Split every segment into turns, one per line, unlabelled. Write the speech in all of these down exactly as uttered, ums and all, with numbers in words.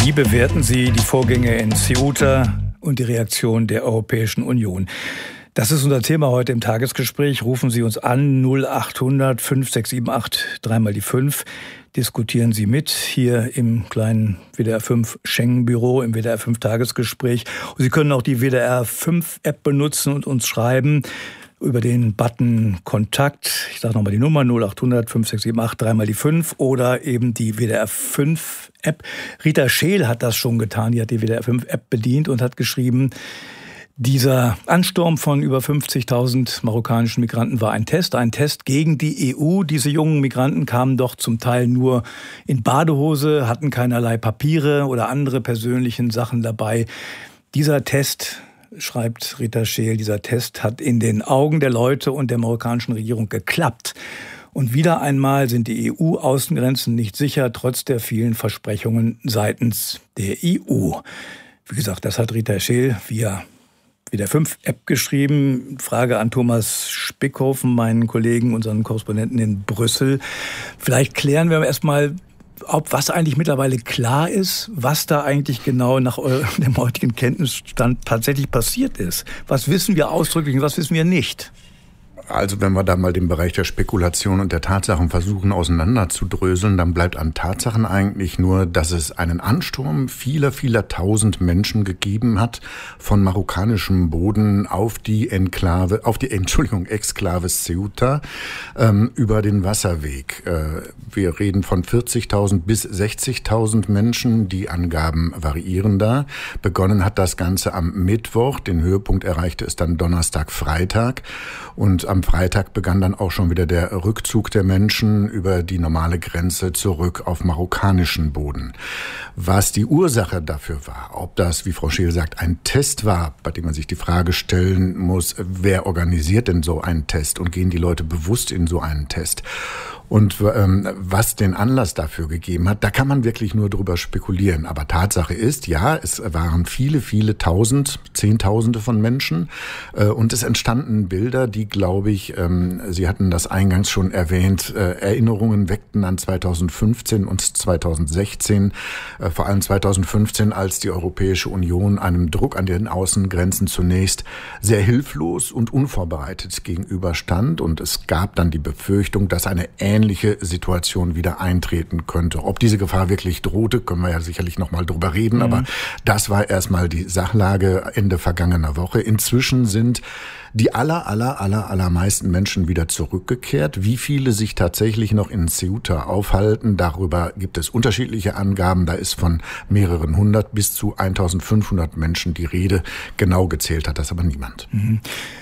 Wie bewerten Sie die Vorgänge in Ceuta und die Reaktion der Europäischen Union? Das ist unser Thema heute im Tagesgespräch. Rufen Sie uns an null achthundert fünf sechs sieben acht drei mal die fünf. Diskutieren Sie mit hier im kleinen W D R fünf Schengen-Büro, im W D R fünf Tagesgespräch. Und Sie können auch die W D R fünf App benutzen und uns schreiben über den Button Kontakt. Ich sage nochmal die Nummer null achthundert fünf sechs sieben acht drei mal die fünf oder eben die W D R fünf App. Rita Scheel hat das schon getan. Die hat die W D R fünf App bedient und hat geschrieben, dieser Ansturm von über fünfzigtausend marokkanischen Migranten war ein Test, ein Test gegen die E U. Diese jungen Migranten kamen doch zum Teil nur in Badehose, hatten keinerlei Papiere oder andere persönlichen Sachen dabei. Dieser Test, schreibt Rita Scheel, dieser Test hat in den Augen der Leute und der marokkanischen Regierung geklappt. Und wieder einmal sind die E U-Außengrenzen nicht sicher, trotz der vielen Versprechungen seitens der E U. Wie gesagt, das hat Rita Scheel via W D R fünf App geschrieben. Frage an Thomas Spickhofen, meinen Kollegen, unseren Korrespondenten in Brüssel. Vielleicht klären wir erstmal, ob was eigentlich mittlerweile klar ist, was da eigentlich genau nach dem heutigen Kenntnisstand tatsächlich passiert ist. Was wissen wir ausdrücklich und was wissen wir nicht?
Also wenn wir da mal den Bereich der Spekulation und der Tatsachen versuchen auseinanderzudröseln, dann bleibt an Tatsachen eigentlich nur, dass es einen Ansturm vieler, vieler tausend Menschen gegeben hat von marokkanischem Boden auf die Enklave, auf die, Entschuldigung, Exklave Ceuta ähm, über den Wasserweg. Äh, wir reden von vierzigtausend bis sechzigtausend Menschen, die Angaben variieren da. Begonnen hat das Ganze am Mittwoch, den Höhepunkt erreichte es dann Donnerstag, Freitag und am Freitag begann dann auch schon wieder der Rückzug der Menschen über die normale Grenze zurück auf marokkanischen Boden. Was die Ursache dafür war, ob das, wie Frau Scheel sagt, ein Test war, bei dem man sich die Frage stellen muss, wer organisiert denn so einen Test und gehen die Leute bewusst in so einen Test? Und ähm, was den Anlass dafür gegeben hat, da kann man wirklich nur drüber spekulieren. Aber Tatsache ist, ja, es waren viele, viele Tausend, Zehntausende von Menschen. Äh, und es entstanden Bilder, die, glaube ich, ähm, Sie hatten das eingangs schon erwähnt, äh, Erinnerungen weckten an zweitausendfünfzehn und zweitausendsechzehn. Äh, vor allem zweitausendfünfzehn, als die Europäische Union einem Druck an den Außengrenzen zunächst sehr hilflos und unvorbereitet gegenüberstand. Und es gab dann die Befürchtung, dass eine ähnliche Situation wieder eintreten könnte. Ob diese Gefahr wirklich drohte, können wir ja sicherlich noch mal drüber reden, mhm. aber das war erstmal die Sachlage Ende vergangener Woche. Inzwischen sind die aller, aller, aller, allermeisten Menschen wieder zurückgekehrt. Wie viele sich tatsächlich noch in Ceuta aufhalten, darüber gibt es unterschiedliche Angaben. Da ist von mehreren hundert bis zu eintausendfünfhundert Menschen die Rede. Genau gezählt hat das aber niemand.
Mhm.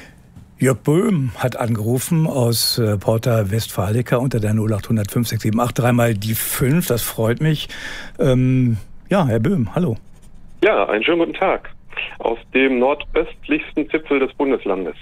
Jörg Böhm hat angerufen aus äh, Porta Westfalica unter der null achthundert fünf sechs sieben acht drei mal die fünf. Das freut mich. Ähm, ja, Herr Böhm, hallo.
Ja, einen schönen guten Tag. Aus dem nordöstlichsten Zipfel des Bundeslandes.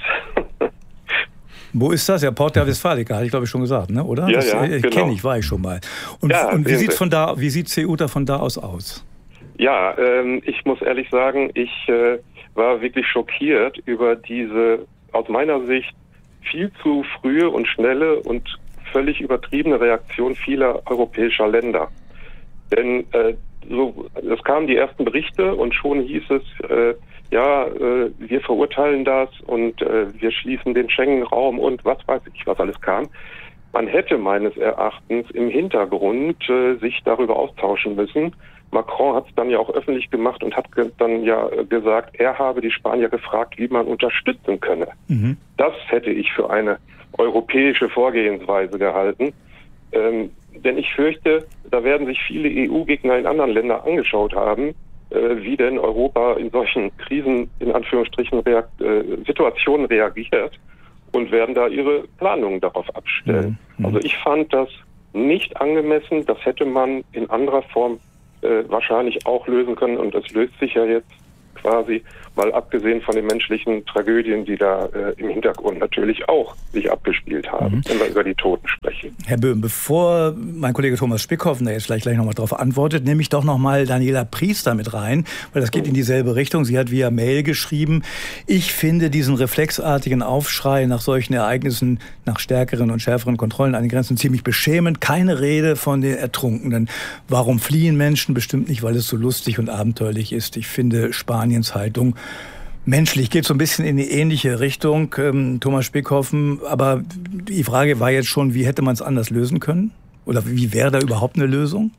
Wo ist das? Ja, Porta Westfalica, hatte ich glaube ich schon gesagt, ne? Oder?
Ja,
das
ja,
äh,
genau.
Kenne ich, war ich schon mal. Und,
ja,
und wie sieht's von da, wie sieht Ceuta von da aus aus?
Ja, ähm, ich muss ehrlich sagen, ich äh, war wirklich schockiert über diese aus meiner Sicht viel zu frühe und schnelle und völlig übertriebene Reaktion vieler europäischer Länder. Denn äh, so, es kamen die ersten Berichte und schon hieß es, äh, ja, äh, wir verurteilen das und äh, wir schließen den Schengen-Raum und was weiß ich, was alles kam. Man hätte meines Erachtens im Hintergrund äh, sich darüber austauschen müssen. Macron hat es dann ja auch öffentlich gemacht und hat ge- dann ja äh, gesagt, er habe die Spanier gefragt, wie man unterstützen könne. Mhm. Das hätte ich für eine europäische Vorgehensweise gehalten. Ähm, denn ich fürchte, da werden sich viele E U-Gegner in anderen Ländern angeschaut haben, äh, wie denn Europa in solchen Krisen, in Anführungsstrichen, reakt- äh, Situationen reagiert und werden da ihre Planungen darauf abstellen. Mhm. Also ich fand das nicht angemessen. Das hätte man in anderer Form äh, wahrscheinlich auch lösen können und das löst sich ja jetzt quasi, mal abgesehen von den menschlichen Tragödien, die da äh, im Hintergrund natürlich auch sich abgespielt haben, mhm. wenn wir über die Toten sprechen.
Herr Böhm, bevor mein Kollege Thomas Spickhoffen da jetzt gleich, gleich nochmal drauf antwortet, nehme ich doch nochmal Daniela Priester mit rein, weil das geht oh. in dieselbe Richtung. Sie hat via Mail geschrieben, ich finde diesen reflexartigen Aufschrei nach solchen Ereignissen, nach stärkeren und schärferen Kontrollen an den Grenzen ziemlich beschämend. Keine Rede von den Ertrunkenen. Warum fliehen Menschen? Bestimmt nicht, weil es so lustig und abenteuerlich ist. Ich finde Spaniens Haltung menschlich, geht so ein bisschen in die ähnliche Richtung, ähm, Thomas Spickhoffen. Aber die Frage war jetzt schon, wie hätte man es anders lösen können? Oder wie wäre da überhaupt eine Lösung?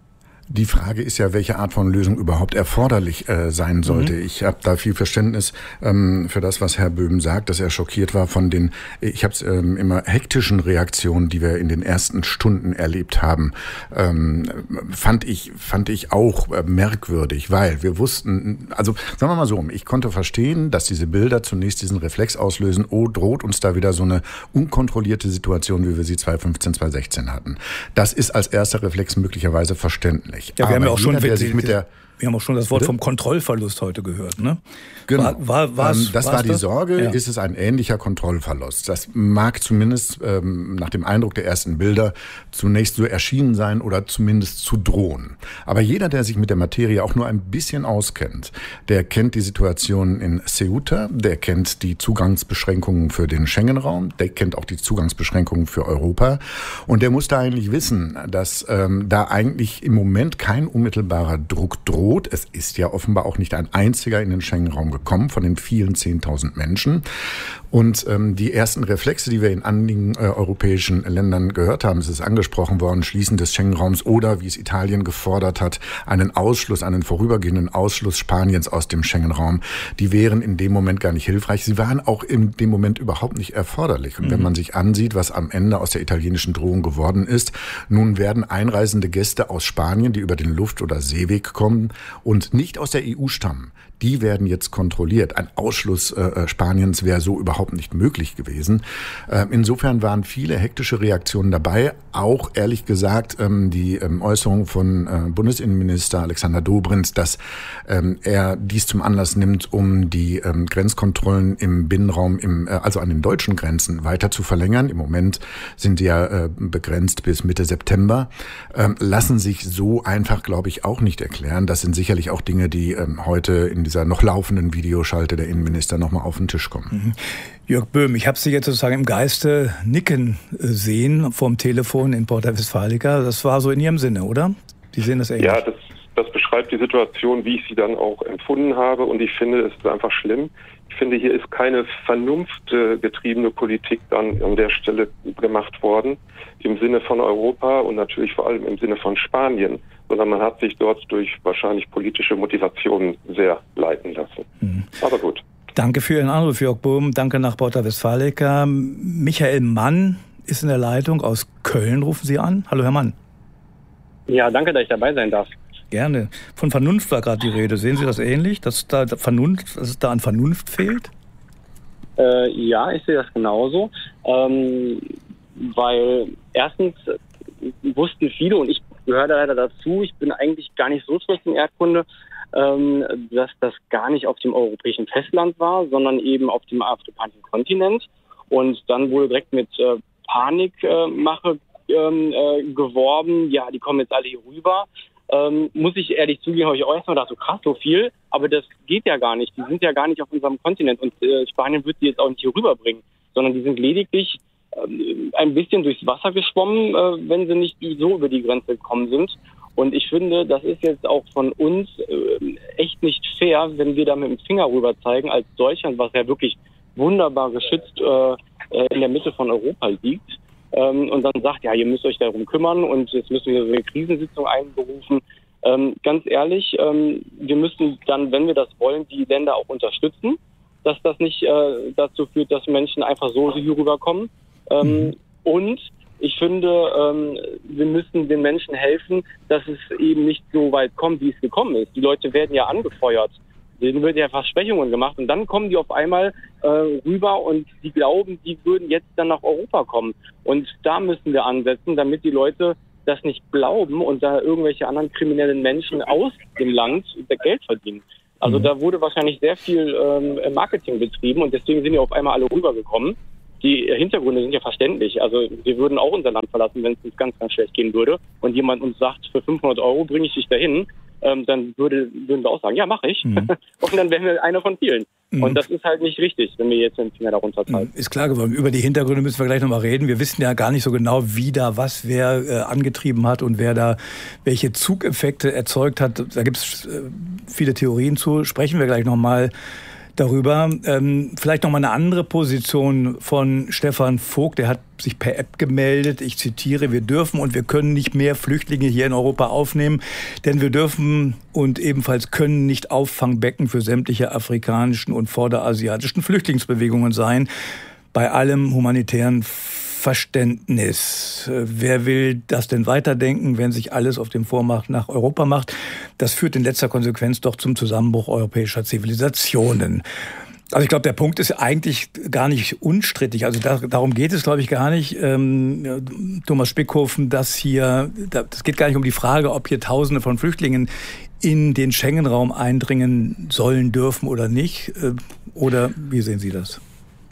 Die Frage ist ja, welche Art von Lösung überhaupt erforderlich äh, sein sollte. Mhm. Ich habe da viel Verständnis ähm, für das, was Herr Böhm sagt, dass er schockiert war von den, ich habe es ähm, immer hektischen Reaktionen, die wir in den ersten Stunden erlebt haben, ähm, fand ich fand ich auch äh, merkwürdig, weil wir wussten, also sagen wir mal so, ich konnte verstehen, dass diese Bilder zunächst diesen Reflex auslösen, oh, droht uns da wieder so eine unkontrollierte Situation, wie wir sie zwanzig fünfzehn, zwanzig sechzehn hatten. Das ist als erster Reflex möglicherweise verständlich.
Ja, wir
aber
haben ja auch
jeder,
schon,
der sich mit der
wir haben auch schon das Wort
Bitte?
vom Kontrollverlust heute gehört, ne?
Genau.
War, war, war's,
ähm, das
war's
war die
das?
Sorge,
ja.
ist es ein ähnlicher Kontrollverlust? Das mag zumindest ähm, nach dem Eindruck der ersten Bilder zunächst so erschienen sein oder zumindest zu drohen. Aber jeder, der sich mit der Materie auch nur ein bisschen auskennt, der kennt die Situation in Ceuta, der kennt die Zugangsbeschränkungen für den Schengen-Raum, der kennt auch die Zugangsbeschränkungen für Europa und der muss da eigentlich wissen, dass ähm, da eigentlich im Moment kein unmittelbarer Druck droht. Es ist ja offenbar auch nicht ein einziger in den Schengen-Raum gekommen von den vielen zehntausend Menschen. Und ähm, die ersten Reflexe, die wir in einigen äh, europäischen Ländern gehört haben, es ist angesprochen worden, Schließen des Schengen-Raums oder, wie es Italien gefordert hat, einen Ausschluss, einen vorübergehenden Ausschluss Spaniens aus dem Schengen-Raum, die wären in dem Moment gar nicht hilfreich. Sie waren auch in dem Moment überhaupt nicht erforderlich. Und mhm. wenn man sich ansieht, was am Ende aus der italienischen Drohung geworden ist, nun werden einreisende Gäste aus Spanien, die über den Luft- oder Seeweg kommen und nicht aus der E U stammen, die werden jetzt kontrolliert. Ein Ausschluss äh, Spaniens wäre so überhaupt nicht möglich gewesen. Äh, insofern waren viele hektische Reaktionen dabei. Auch ehrlich gesagt ähm, die ähm, Äußerung von äh, Bundesinnenminister Alexander Dobrindt, dass ähm, er dies zum Anlass nimmt, um die ähm, Grenzkontrollen im Binnenraum, im, äh, also an den deutschen Grenzen, weiter zu verlängern. Im Moment sind die ja äh, begrenzt bis Mitte September. Ähm, lassen sich so einfach, glaube ich, auch nicht erklären. Das sind sicherlich auch Dinge, die ähm, heute in dieser noch laufenden Videoschalte der Innenminister nochmal auf den Tisch kommen.
Mhm. Jörg Böhm, ich habe Sie jetzt sozusagen im Geiste nicken sehen vom Telefon in Porta Westfalica. Das war so in Ihrem Sinne, oder? Sie sehen das ähnlich.
Ja, das, das beschreibt die Situation, wie ich sie dann auch empfunden habe. Und ich finde, es ist einfach schlimm. Ich finde, hier ist keine vernunftgetriebene Politik dann an der Stelle gemacht worden, im Sinne von Europa und natürlich vor allem im Sinne von Spanien, sondern man hat sich dort durch wahrscheinlich politische Motivationen sehr leiten lassen. Mhm. Aber gut.
Danke für Ihren Anruf, Jörg Böhm. Danke nach Porta Westfalica. Michael Mann ist in der Leitung aus Köln. Rufen Sie an. Hallo, Herr Mann.
Ja, danke, dass ich dabei sein darf.
Gerne. Von Vernunft war gerade die Rede. Sehen Sie das ähnlich, dass da Vernunft, dass es da an Vernunft fehlt?
Äh, ja, ich sehe das genauso. Ähm, weil erstens wussten viele, und ich gehöre da leider dazu, ich bin eigentlich gar nicht so schlecht in Erdkunde, ähm, dass das gar nicht auf dem europäischen Festland war, sondern eben auf dem afrikanischen Kontinent. Und dann wurde direkt mit äh, Panikmache äh, äh, geworben, ja, die kommen jetzt alle hier rüber. Ähm, muss ich ehrlich zugeben, habe ich auch erstmal gedacht, so krass, so viel, aber das geht ja gar nicht. Die sind ja gar nicht auf unserem Kontinent und äh, Spanien wird die jetzt auch nicht hier rüberbringen, sondern die sind lediglich äh, ein bisschen durchs Wasser geschwommen, äh, wenn sie nicht so über die Grenze gekommen sind. Und ich finde, das ist jetzt auch von uns äh, echt nicht fair, wenn wir da mit dem Finger rüber zeigen, als Deutschland, was ja wirklich wunderbar geschützt äh, in der Mitte von Europa liegt. Ähm, und dann sagt, ja, ihr müsst euch darum kümmern und jetzt müssen wir so eine Krisensitzung einberufen. Ähm, ganz ehrlich, ähm, wir müssen dann, wenn wir das wollen, die Länder auch unterstützen, dass das nicht äh, dazu führt, dass Menschen einfach so hier rüberkommen. Ähm, mhm. Und ich finde, ähm, wir müssen den Menschen helfen, dass es eben nicht so weit kommt, wie es gekommen ist. Die Leute werden ja angefeuert. Denen wird ja Versprechungen gemacht und dann kommen die auf einmal äh, rüber und die glauben, die würden jetzt dann nach Europa kommen. Und da müssen wir ansetzen, damit die Leute das nicht glauben und da irgendwelche anderen kriminellen Menschen aus dem Land Geld verdienen. Also
mhm.
da wurde wahrscheinlich sehr viel ähm, Marketing betrieben und deswegen sind ja auf einmal alle rübergekommen. Die Hintergründe sind ja verständlich. Also wir würden auch unser Land verlassen, wenn es uns ganz, ganz schlecht gehen würde und jemand uns sagt, für fünfhundert Euro bringe ich dich dahin, ähm, dann würde, würden wir auch sagen, ja, mache ich. Mhm. Und dann wären wir einer von vielen. Mhm. Und das ist halt nicht richtig, wenn wir jetzt den Finger darunter zeigen.
Ist klar geworden. Über die Hintergründe müssen wir gleich nochmal reden. Wir wissen ja gar nicht so genau, wie da was wer äh, angetrieben hat und wer da welche Zugeffekte erzeugt hat. Da gibt es äh, viele Theorien zu. Sprechen wir gleich nochmal darüber. Ähm, vielleicht nochmal eine andere Position von Stefan Vogt. Der hat sich per App gemeldet. Ich zitiere, wir dürfen und wir können nicht mehr Flüchtlinge hier in Europa aufnehmen, denn wir dürfen und ebenfalls können nicht Auffangbecken für sämtliche afrikanischen und vorderasiatischen Flüchtlingsbewegungen sein. Bei allem humanitären Verständnis. Wer will das denn weiterdenken, wenn sich alles auf dem Vormarsch nach Europa macht? Das führt in letzter Konsequenz doch zum Zusammenbruch europäischer Zivilisationen. Also ich glaube, der Punkt ist eigentlich gar nicht unstrittig. Also da, darum geht es, glaube ich, gar nicht. Ähm, Thomas Spickhofen, dass hier, das geht gar nicht um die Frage, ob hier Tausende von Flüchtlingen in den Schengen-Raum eindringen sollen, dürfen oder nicht. Oder wie sehen Sie das?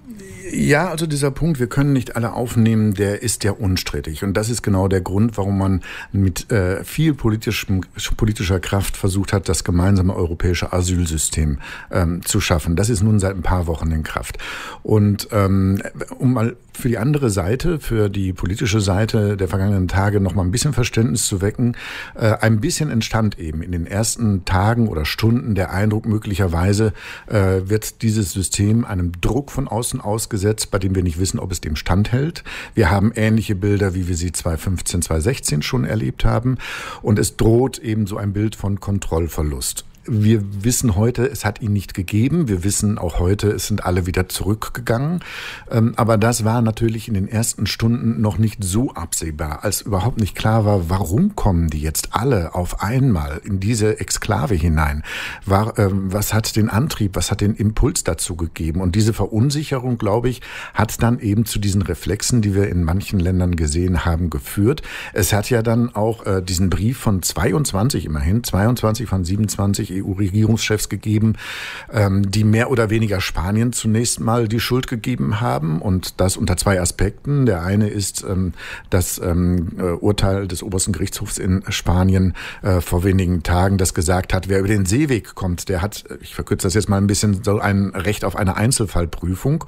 Ja, also dieser Punkt, wir können nicht alle aufnehmen, der ist ja unstrittig. Und das ist genau der Grund, warum man mit äh, viel politischem, politischer Kraft versucht hat, das gemeinsame europäische Asylsystem ähm, zu schaffen. Das ist nun seit ein paar Wochen in Kraft. Und ähm, um mal für die andere Seite, für die politische Seite der vergangenen Tage noch mal ein bisschen Verständnis zu wecken, äh, ein bisschen entstand eben in den ersten Tagen oder Stunden der Eindruck, möglicherweise äh, wird dieses System einem Druck von außen ausgesetzt, bei dem wir nicht wissen, ob es dem standhält. Wir haben ähnliche Bilder, wie wir sie zwanzig fünfzehn, zwanzig sechzehn schon erlebt haben. Und es droht eben so ein Bild von Kontrollverlust. Wir wissen heute, es hat ihn nicht gegeben. Wir wissen auch heute, es sind alle wieder zurückgegangen. Aber das war natürlich in den ersten Stunden noch nicht so absehbar, als überhaupt nicht klar war, warum kommen die jetzt alle auf einmal in diese Exklave hinein? War, was hat den Antrieb, was hat den Impuls dazu gegeben? Und diese Verunsicherung, glaube ich, hat dann eben zu diesen Reflexen, die wir in manchen Ländern gesehen haben, geführt. Es hat ja dann auch äh, diesen Brief von zweiundzwanzig immerhin, zweiundzwanzig von siebenundzwanzig E U-Regierungschefs gegeben, ähm, die mehr oder weniger Spanien zunächst mal die Schuld gegeben haben, und das unter zwei Aspekten. Der eine ist ähm, das ähm, Urteil des obersten Gerichtshofs in Spanien äh, vor wenigen Tagen, das gesagt hat, wer über den Seeweg kommt, der hat, ich verkürze das jetzt mal ein bisschen, so ein Recht auf eine Einzelfallprüfung.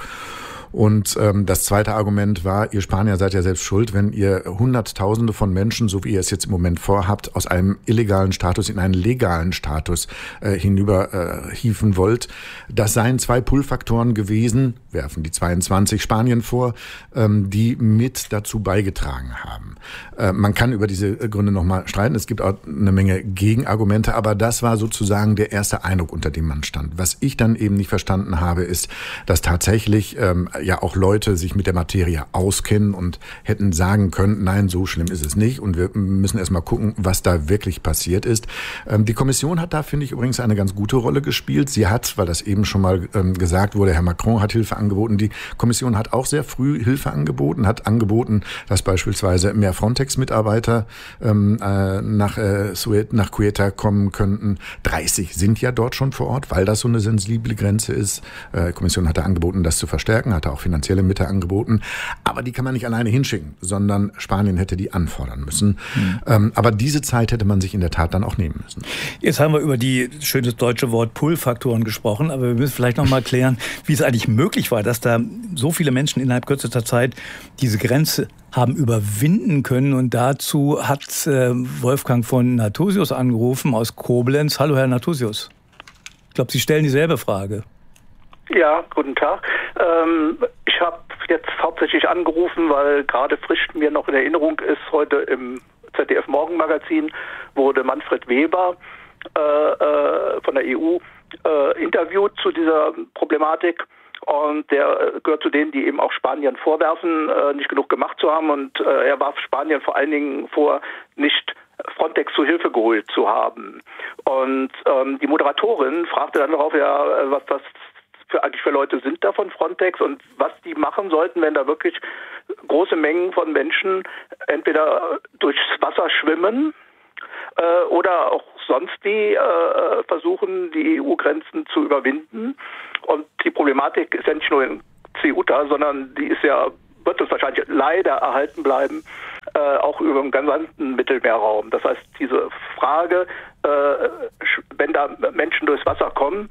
Und ähm, das zweite Argument war, ihr Spanier seid ja selbst schuld, wenn ihr Hunderttausende von Menschen, so wie ihr es jetzt im Moment vorhabt, aus einem illegalen Status in einen legalen Status äh, hinüber äh, hieven wollt. Das seien zwei Pull-Faktoren gewesen, werfen die zweiundzwanzig Spanien vor, ähm, die mit dazu beigetragen haben. Äh, man kann über diese Gründe nochmal streiten. Es gibt auch eine Menge Gegenargumente, aber das war sozusagen der erste Eindruck, unter dem man stand. Was ich dann eben nicht verstanden habe, ist, dass tatsächlich ähm, ja auch Leute sich mit der Materie auskennen und hätten sagen können, nein, so schlimm ist es nicht, und wir müssen erst mal gucken, was da wirklich passiert ist. Ähm, die Kommission hat da, finde ich, übrigens eine ganz gute Rolle gespielt. Sie hat, weil das eben schon mal ähm, gesagt wurde, Herr Macron hat Hilfe angeboten. Die Kommission hat auch sehr früh Hilfe angeboten, hat angeboten, dass beispielsweise mehr Frontex-Mitarbeiter ähm, äh, nach, äh, nach Ceuta kommen könnten. dreißig sind ja dort schon vor Ort, weil das so eine sensible Grenze ist. Äh, die Kommission hatte angeboten, das zu verstärken, hatte auch finanzielle Mittel angeboten. Aber die kann man nicht alleine hinschicken, sondern Spanien hätte die anfordern müssen. Mhm. Ähm, aber diese Zeit hätte man sich in der Tat dann auch nehmen müssen.
Jetzt haben wir über die schönes deutsche Wort Pull-Faktoren gesprochen, aber wir müssen vielleicht noch mal klären, wie es eigentlich möglich war, dass da so viele Menschen innerhalb kürzester Zeit diese Grenze haben überwinden können. Und dazu hat äh, Wolfgang von Nathusius angerufen aus Koblenz. Hallo, Herr Nathusius. Ich glaube, Sie stellen dieselbe Frage.
Ja, guten Tag. Ähm, ich habe jetzt hauptsächlich angerufen, weil gerade frisch mir noch in Erinnerung ist, heute im Z D F-Morgenmagazin wurde Manfred Weber äh, äh, von der E U äh, interviewt zu dieser Problematik. Und der gehört zu denen, die eben auch Spanien vorwerfen, äh, nicht genug gemacht zu haben. Und äh, er warf Spanien vor allen Dingen vor, nicht Frontex zu Hilfe geholt zu haben. Und ähm, die Moderatorin fragte dann darauf, ja, was das für eigentlich für Leute sind da von Frontex und was die machen sollten, wenn da wirklich große Mengen von Menschen entweder durchs Wasser schwimmen, äh, oder auch sonst wie äh, versuchen, die E U-Grenzen zu überwinden. Und die Problematik ist ja nicht nur in Ceuta, sondern die ist ja, wird uns wahrscheinlich leider erhalten bleiben, äh, auch über den gesamten Mittelmeerraum. Das heißt, diese Frage, äh, wenn da Menschen durchs Wasser kommen,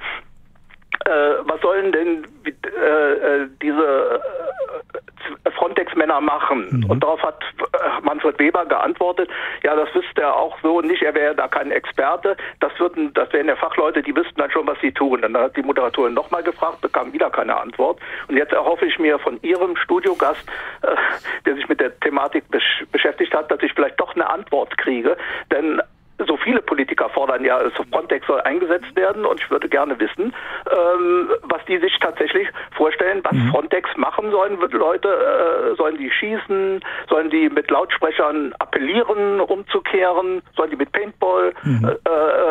Äh, was sollen denn äh, diese Frontex-Männer machen? Mhm. Und darauf hat Manfred Weber geantwortet, ja, das wüsste er auch so nicht, er wäre da kein Experte, das würden, das wären ja Fachleute, die wüssten dann schon, was sie tun. Und dann hat die Moderatorin nochmal gefragt, bekam wieder keine Antwort. Und jetzt erhoffe ich mir von Ihrem Studiogast, äh, der sich mit der Thematik besch- beschäftigt hat, dass ich vielleicht doch eine Antwort kriege, denn so viele Politiker fordern ja, also Frontex soll eingesetzt werden und ich würde gerne wissen, ähm, was die sich tatsächlich vorstellen, was mhm. Frontex machen sollen. Leute, äh, sollen die schießen, sollen die mit Lautsprechern appellieren, umzukehren, sollen die mit Paintball? Mhm. Äh,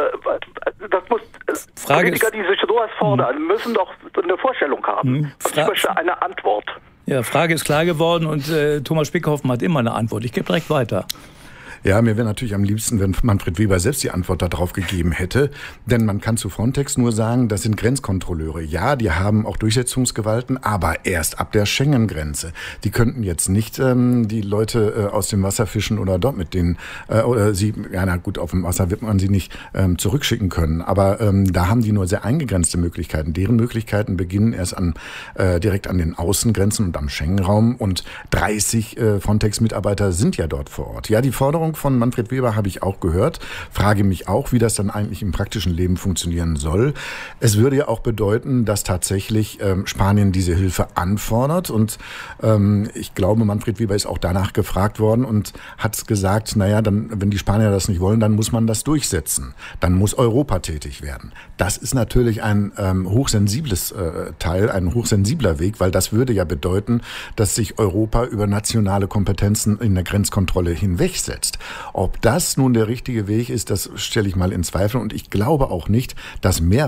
äh, das muss
Frage
Politiker, die sich sowas fordern, mhm. müssen doch eine Vorstellung haben.
Mhm.
Und ich möchte eine Antwort.
Ja, Frage ist klar geworden und äh, Thomas Spickhoffen hat immer eine Antwort. Ich gebe direkt weiter.
Ja, mir wäre natürlich am liebsten, wenn Manfred Weber selbst die Antwort darauf gegeben hätte. Denn man kann zu Frontex nur sagen, das sind Grenzkontrolleure. Ja, die haben auch Durchsetzungsgewalten, aber erst ab der Schengen-Grenze. Die könnten jetzt nicht ähm, die Leute äh, aus dem Wasser fischen oder dort mit denen, äh, oder sie, ja na gut, auf dem Wasser wird man sie nicht ähm, zurückschicken können. Aber ähm, da haben die nur sehr eingegrenzte Möglichkeiten. Deren Möglichkeiten beginnen erst an äh, direkt an den Außengrenzen und am Schengen-Raum. Und dreißig äh, Frontex-Mitarbeiter sind ja dort vor Ort. Ja, die Forderung von Manfred Weber habe ich auch gehört. Frage mich auch, wie das dann eigentlich im praktischen Leben funktionieren soll. Es würde ja auch bedeuten, dass tatsächlich ähm, Spanien diese Hilfe anfordert. Und ähm, ich glaube, Manfred Weber ist auch danach gefragt worden und hat gesagt, naja, dann, wenn die Spanier das nicht wollen, dann muss man das durchsetzen. Dann muss Europa tätig werden. Das ist natürlich ein ähm, hochsensibles äh, Teil, ein hochsensibler Weg, weil das würde ja bedeuten, dass sich Europa über nationale Kompetenzen in der Grenzkontrolle hinwegsetzt. Ob das nun der richtige Weg ist, das stelle ich mal in Zweifel. Und ich glaube auch nicht, dass mehr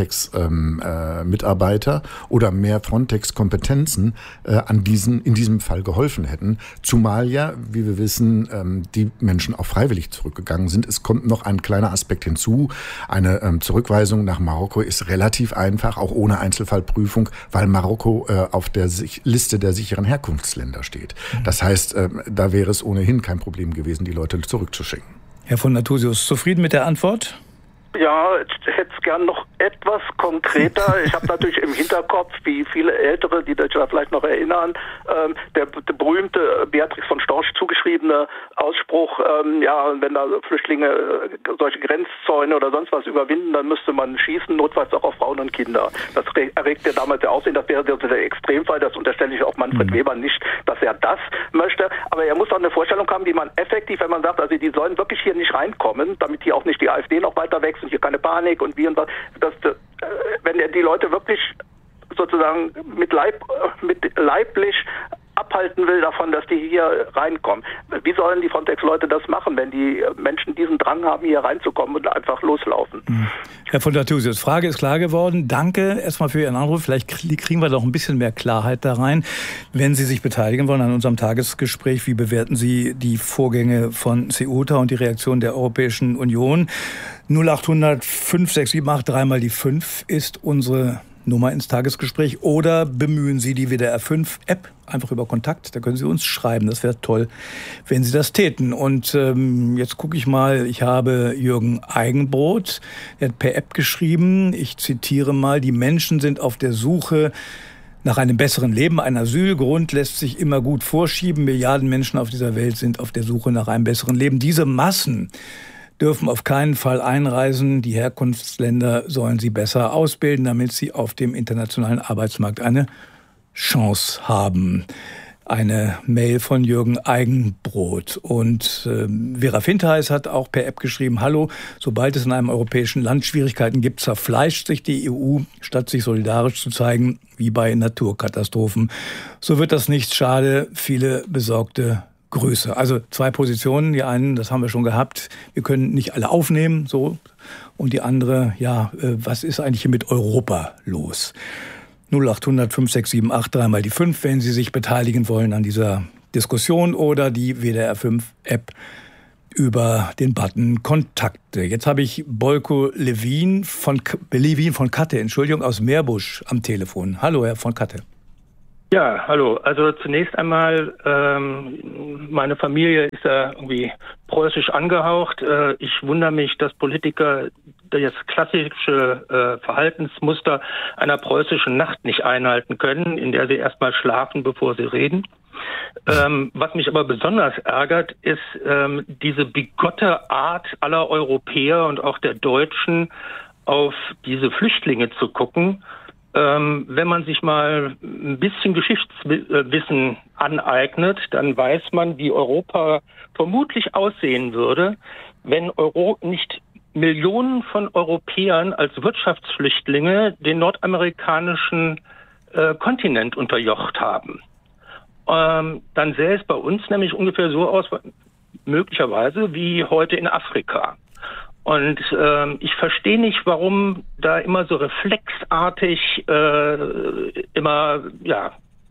Frontex-Mitarbeiter ähm, äh, oder mehr Frontex-Kompetenzen äh, an diesen, in diesem Fall geholfen hätten. Zumal ja, wie wir wissen, ähm, die Menschen auch freiwillig zurückgegangen sind. Es kommt noch ein kleiner Aspekt hinzu. Eine ähm, Zurückweisung nach Marokko ist relativ einfach, auch ohne Einzelfallprüfung, weil Marokko äh, auf der Sich- Liste der sicheren Herkunftsländer steht. Das heißt, äh, da wäre es ohnehin kein Problem gewesen, die Leute zurückzuschicken.
Herr von Nathusius, zufrieden mit der Antwort?
Ja, ich hätte es gern noch etwas konkreter. Ich habe natürlich im Hinterkopf, wie viele Ältere, die sich da vielleicht noch erinnern, ähm, der, der berühmte Beatrix von Storch zugeschriebene Ausspruch, ähm, ja, wenn da Flüchtlinge äh, solche Grenzzäune oder sonst was überwinden, dann müsste man schießen, notfalls auch auf Frauen und Kinder. Das erregte damals der Aussehen, das wäre der Extremfall, das unterstelle ich auch Manfred mhm. Weber nicht, dass er das möchte. Aber er muss auch eine Vorstellung haben, wie man effektiv, wenn man sagt, also die sollen wirklich hier nicht reinkommen, damit hier auch nicht die AfD noch weiter wächst und hier keine Panik und wie und was, dass, äh, wenn er die Leute wirklich sozusagen mit, Leib, mit leiblich abhalten will davon, dass die hier reinkommen. Wie sollen die Frontex-Leute das machen, wenn die Menschen diesen Drang haben, hier reinzukommen und einfach loslaufen?
Herr von Nathusius, Frage ist klar geworden. Danke erstmal für Ihren Anruf. Vielleicht kriegen wir noch ein bisschen mehr Klarheit da rein. Wenn Sie sich beteiligen wollen an unserem Tagesgespräch, wie bewerten Sie die Vorgänge von Ceuta und die Reaktion der Europäischen Union? null achthundert fünf sechs sieben acht drei mal die fünf ist unsere Nummer ins Tagesgespräch, oder bemühen Sie die W D R fünf App einfach über Kontakt, da können Sie uns schreiben, das wäre toll, wenn Sie das täten. Und ähm, jetzt gucke ich mal, ich habe Jürgen Eigenbrot, der hat per App geschrieben, ich zitiere mal, die Menschen sind auf der Suche nach einem besseren Leben. Ein Asylgrund lässt sich immer gut vorschieben, Milliarden Menschen auf dieser Welt sind auf der Suche nach einem besseren Leben. Diese Massen dürfen auf keinen Fall einreisen. Die Herkunftsländer sollen sie besser ausbilden, damit sie auf dem internationalen Arbeitsmarkt eine Chance haben. Eine Mail von Jürgen Eigenbrot. Und äh, Vera Fintheis hat auch per App geschrieben, hallo, sobald es in einem europäischen Land Schwierigkeiten gibt, zerfleischt sich die E U, statt sich solidarisch zu zeigen, wie bei Naturkatastrophen. So wird das nicht schade, viele besorgte Größe. Also zwei Positionen. Die einen, das haben wir schon gehabt, wir können nicht alle aufnehmen, so. Und die andere, ja, was ist eigentlich hier mit Europa los? null achthundert fünf sechs sieben acht drei mal die fünf, wenn Sie sich beteiligen wollen an dieser Diskussion oder die W D R fünf App über den Button Kontakte. Jetzt habe ich Bolko Levin von, Levin von Katte, Entschuldigung, aus Meerbusch am Telefon. Hallo, Herr von Katte.
Ja, hallo. Also zunächst einmal, ähm, meine Familie ist ja irgendwie preußisch angehaucht. Äh, ich wundere mich, dass Politiker das klassische äh, Verhaltensmuster einer preußischen Nacht nicht einhalten können, in der sie erstmal schlafen, bevor sie reden. Ähm, was mich aber besonders ärgert, ist ähm, diese bigotte Art aller Europäer und auch der Deutschen, auf diese Flüchtlinge zu gucken. Ähm, wenn man sich mal ein bisschen Geschichtswissen aneignet, dann weiß man, wie Europa vermutlich aussehen würde, wenn Euro nicht Millionen von Europäern als Wirtschaftsflüchtlinge den nordamerikanischen äh, Kontinent unterjocht haben. Ähm, dann sähe es bei uns nämlich ungefähr so aus, möglicherweise wie heute in Afrika. Und ähm, ich verstehe nicht, warum da immer so reflexartig äh, immer ja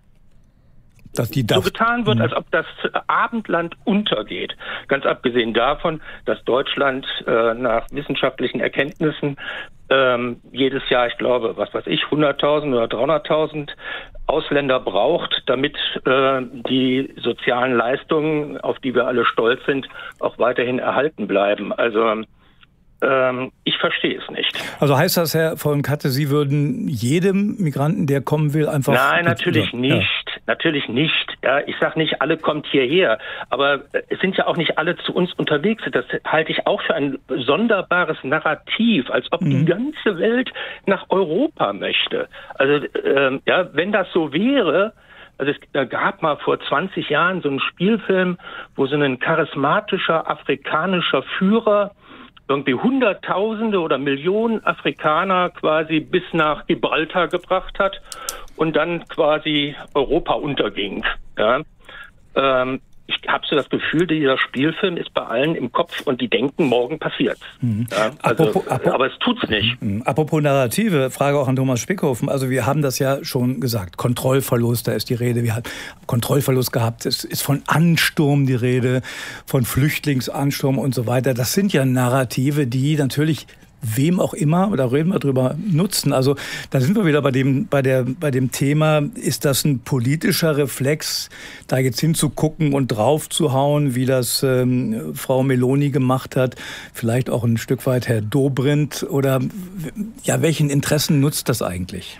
dass die
so getan wird, als ob das Abendland untergeht. Ganz abgesehen davon, dass Deutschland äh, nach wissenschaftlichen Erkenntnissen ähm, jedes Jahr, ich glaube, was weiß ich, hunderttausend oder dreihunderttausend Ausländer braucht, damit äh, die sozialen Leistungen, auf die wir alle stolz sind, auch weiterhin erhalten bleiben. Also ähm, ich verstehe es nicht.
Also heißt das, Herr von Katte, Sie würden jedem Migranten, der kommen will, einfach...
Nein, natürlich nicht. Ja. Natürlich nicht. Ja, ich sage nicht, alle kommt hierher. Aber es sind ja auch nicht alle zu uns unterwegs. Das halte ich auch für ein sonderbares Narrativ, als ob mhm. die ganze Welt nach Europa möchte. Also ähm, ja, wenn das so wäre... Also es gab mal vor zwanzig Jahren so einen Spielfilm, wo so ein charismatischer afrikanischer Führer irgendwie Hunderttausende oder Millionen Afrikaner quasi bis nach Gibraltar gebracht hat und dann quasi Europa unterging. Ja. Ähm, ich habe so das Gefühl, dieser Spielfilm ist bei allen im Kopf und die denken, morgen passiert's. Mhm. Ja, also, apropos, apropos, aber es tut's nicht.
Mhm. Apropos Narrative, Frage auch an Thomas Spickhofen. Also wir haben das ja schon gesagt, Kontrollverlust, da ist die Rede. Wir haben Kontrollverlust gehabt, es ist von Ansturm die Rede, von Flüchtlingsansturm und so weiter. Das sind ja Narrative, die natürlich wem auch immer, da reden wir drüber, nutzen. Also da sind wir wieder bei dem, bei der, bei dem Thema, ist das ein politischer Reflex, da jetzt hinzugucken und drauf zu hauen, wie das ähm, Frau Meloni gemacht hat, vielleicht auch ein Stück weit Herr Dobrindt, oder ja, welchen Interessen nutzt das eigentlich?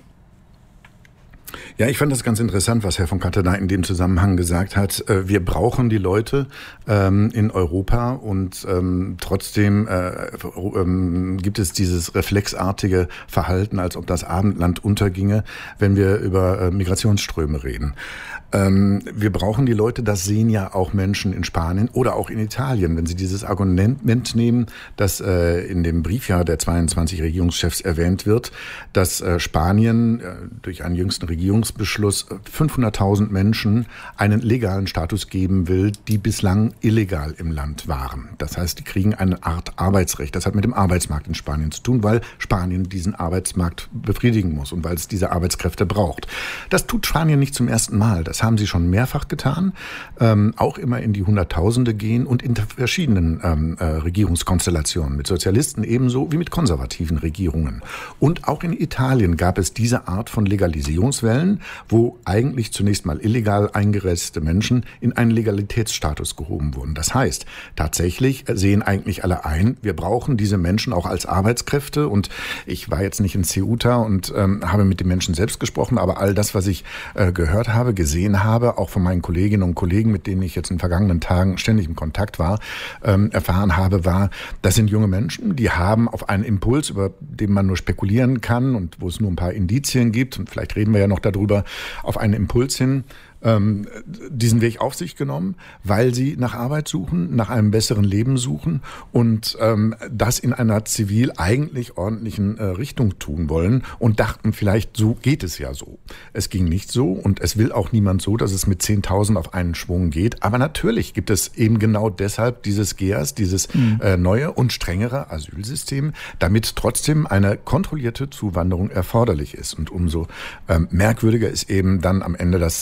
Ja, ich fand das ganz interessant, was Herr von Katte da in dem Zusammenhang gesagt hat. Wir brauchen die Leute ähm, in Europa und ähm, trotzdem äh, ähm, gibt es dieses reflexartige Verhalten, als ob das Abendland unterginge, wenn wir über äh, Migrationsströme reden. Ähm, wir brauchen die Leute, das sehen ja auch Menschen in Spanien oder auch in Italien. Wenn Sie dieses Argument nehmen, das äh, in dem Brief ja der zweiundzwanzig Regierungschefs erwähnt wird, dass äh, Spanien äh, durch einen jüngsten Regierungsbeschluss fünfhunderttausend Menschen einen legalen Status geben will, die bislang illegal im Land waren. Das heißt, die kriegen eine Art Arbeitsrecht. Das hat mit dem Arbeitsmarkt in Spanien zu tun, weil Spanien diesen Arbeitsmarkt befriedigen muss und weil es diese Arbeitskräfte braucht. Das tut Spanien nicht zum ersten Mal. Das haben sie schon mehrfach getan, ähm, auch immer in die Hunderttausende gehen und in verschiedenen ähm, äh, Regierungskonstellationen, mit Sozialisten ebenso wie mit konservativen Regierungen. Und auch in Italien gab es diese Art von Legalisierungswellen, wo eigentlich zunächst mal illegal eingereiste Menschen in einen Legalitätsstatus gehoben wurden. Das heißt, tatsächlich sehen eigentlich alle ein, wir brauchen diese Menschen auch als Arbeitskräfte. Und ich war jetzt nicht in Ceuta und ähm, habe mit den Menschen selbst gesprochen, aber all das, was ich äh, gehört habe, gesehen habe, auch von meinen Kolleginnen und Kollegen, mit denen ich jetzt in den vergangenen Tagen ständig im Kontakt war, ähm, erfahren habe, war, das sind junge Menschen, die haben auf einen Impuls, über den man nur spekulieren kann und wo es nur ein paar Indizien gibt, und vielleicht reden wir ja noch darüber, auf einen Impuls hin, ähm, diesen Weg auf sich genommen, weil sie nach Arbeit suchen, nach einem besseren Leben suchen und ähm, das in einer zivil eigentlich ordentlichen äh, Richtung tun wollen und dachten, vielleicht so geht es ja so. Es ging nicht so und es will auch niemand so, dass es mit zehntausend auf einen Schwung geht. Aber natürlich gibt es eben genau deshalb dieses G E A S, dieses mhm. äh, neue und strengere Asylsystem, damit trotzdem eine kontrollierte Zuwanderung erforderlich ist. Und umso ähm, merkwürdiger ist eben dann am Ende das äh, Argument,